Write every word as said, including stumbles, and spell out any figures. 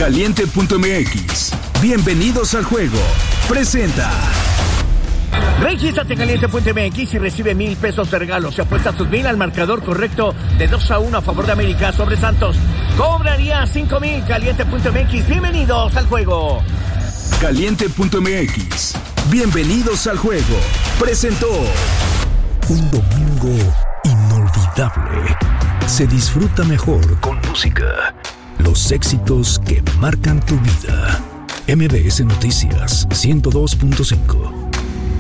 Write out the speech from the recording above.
Caliente punto m x. Bienvenidos al juego. Presenta. Regístrate en Caliente punto m x y recibe mil pesos de regalo. Si apuestas tus mil al marcador correcto de dos a uno a favor de América sobre Santos, cobraría cinco mil. Caliente punto m x. Bienvenidos al juego. Caliente punto m x. Bienvenidos al juego. Presentó. Un domingo inolvidable. Se disfruta mejor con música. Los éxitos que marcan tu vida. M B S Noticias ciento dos punto cinco.